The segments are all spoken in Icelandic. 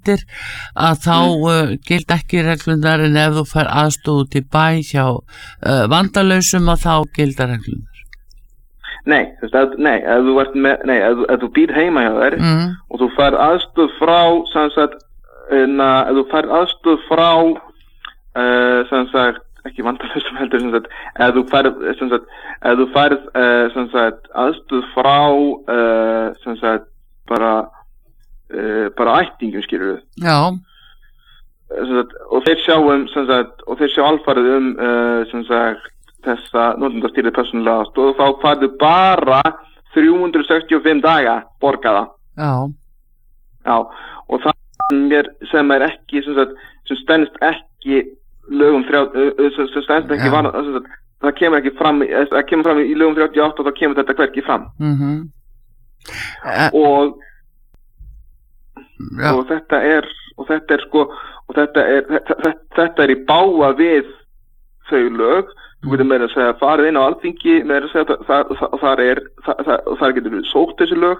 heitir að þá gild ekki reglundar en ef þú fær aðstöðu út í bæ hjá vandalausum að þá gilda reglundar. Nei, ef þú býr heima hjá þér og þú fær aðstöð frá ef þú fær aðstöð frá ekki vandalausum heldur ef þú færð aðstöð frá bara ættingum skilur við. Já. Og þeir sjá alfarið þessa notendastýrða persónulega aðstoð og þá færðu bara 365 daga borgaða. Já. Já, og það sem er ekki sem stendst ekki lögum 30 sem stendst ekki það kemur ekki fram í lögum 38 og þá kemur þetta hvergi fram. Og þetta er í bága við þau lög. Þú getur meira að segja farið inn á Alþingi meira að segja og þar getur við sótt þessi lög.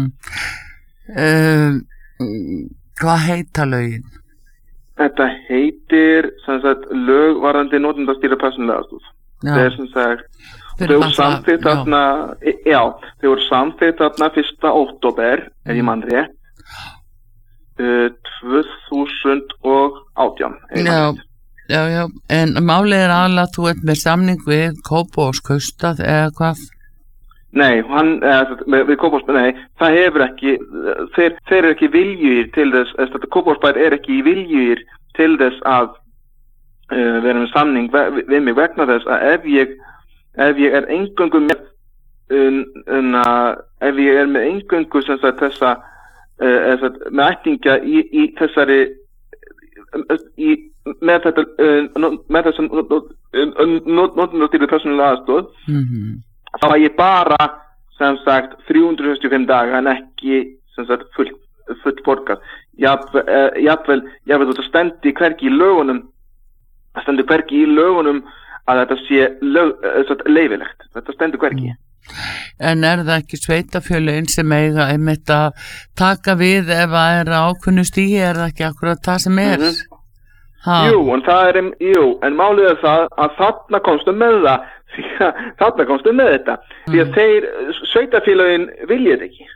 Hvað heita lögin? Þetta heitir lög varðandi notendastýrða persónulega aðstoð. Það er þau voru samþykkt þarna 1. október ef ég man rétt 2018. Já, en málið er aðalega að þú ert með samning við Kópavogskaupstað eða hvað? Nei, við Kópavogsbær, nei, það hefur ekki, þeir eru ekki viljugir til þess, Kópavogsbær er ekki viljugir til þess að vera með samning við mig vegna þess að ef ég er eingöngu með þessa með ættingja í þessari með þessa notendastýrða persónulega aðstoð þá var ég bara 365 daga en ekki full borgað. Jafnvel þetta stendur hvergi í lögunum að þetta sé leyfilegt. Þetta stendur hvergi. En er það ekki sveitafélögin sem eiga einmitt að taka við ef það er ákveðnu stigi, er það ekki akkurat það sem er? Jú, en málið er það að þarna komstu með þetta því að sveitafélögin vilja þetta ekki.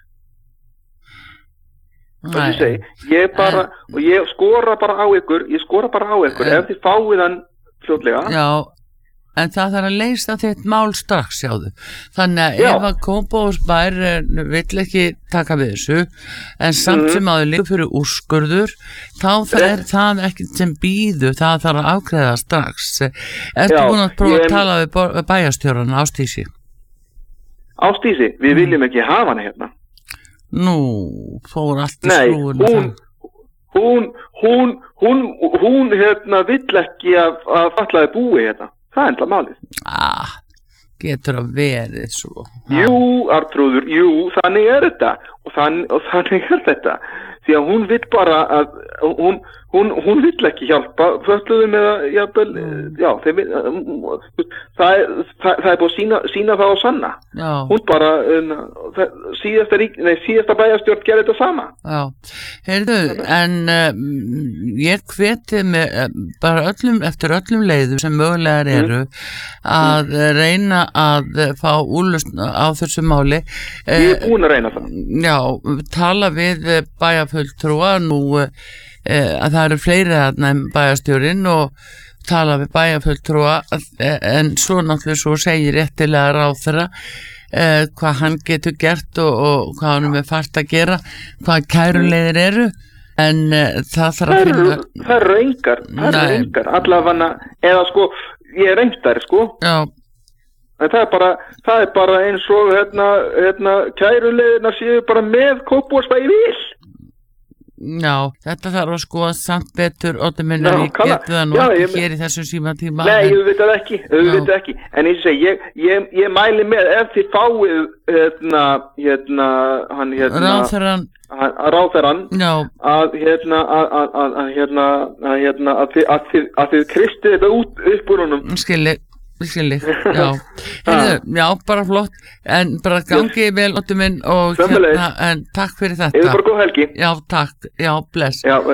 Ég skora bara á ykkur ef þið fáið hann fljótlega. Já, en það þarf að leysa þitt mál strax, sjáðu. Þannig að ef að Kópavogsbær vill ekki taka við þessu, en samt sem að þau liggur fyrir úrskurður, þá er það ekkert sem býður, það þarf að afgreiða strax. Ertu búin að prófa að tala við bæjarstjóran Ásdísi? Ásdísi, við viljum ekki hafa hana hérna. Nú, fór allt í skrúinu. Hún vill ekki að fatlaði búi hérna. Það er enda málið. Getur að verið svo. Jú, Arnþrúður, þannig er þetta. Og þannig er þetta. Því að hún vill bara að hún vill ekki hjálpa fötluðum eða jafnvel, það er búið að sína það á sanna. Já. Hún bara síðasta bæjarstjórn gerði þetta sama. Já. Heyrðu, en ég hveti með bara eftir öllum leiðum sem mögulegar eru að reyna að fá úrlausn á þessu máli. Ég er búin að reyna það. Já, tala við bæjarfulltrúa nú að það eru fleiri þarna en bæjarstjórinn og tala við bæjarfulltrúa en svo náttúrulega svo segir réttilega ráðherra hvað hann getur gert og hvað hann er fært að gera, hvað kæruleiðir eru en það þarf að finna. Það eru engar allavega, eða sko ég er reyndar sko. Já. En það er bara eins og kæruleiðirna séu bara með Kópavogsbær í vil. Já, þetta þarf að skoða samt betur Oddur minn að ég getur það nú ekki hér í þessum símatíma. Nei, auðvitað ekki. En ég mæli með ef þið fáið ráðherrann að þið kristið þetta út upp úr honum. Skilji, já. Já, bara flott en bara gangi vel Oddur minn og en takk fyrir þetta. Eða bara góð helgi. Já, takk. Já, bless. Já.